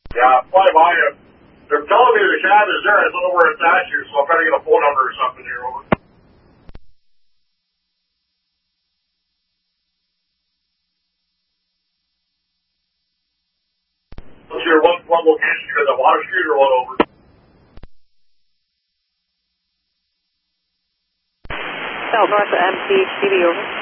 Yeah, fly by it. They're telling me the cab is there. I don't know where it's at you, so I'm trying to get a phone number or something here. Over. What's your one location? You got the Water Street or what over? South North MCHTV over.